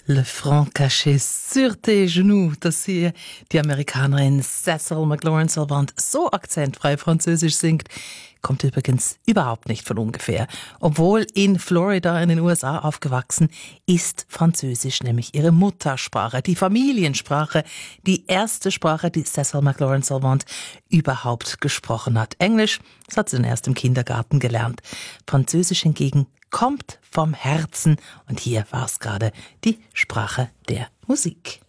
Le Franc caché sur tes genoux, dass hier die Amerikanerin Cecil McLaurin-Salvant so akzentfrei Französisch singt, kommt übrigens überhaupt nicht von ungefähr. Obwohl in Florida in den USA aufgewachsen, ist Französisch nämlich ihre Muttersprache, die Familiensprache, die erste Sprache, die Cecil McLaurin-Salvant überhaupt gesprochen hat. Englisch, das hat sie dann erst im Kindergarten gelernt. Französisch hingegen kommt vom Herzen und hier war es gerade die Sprache der Musik.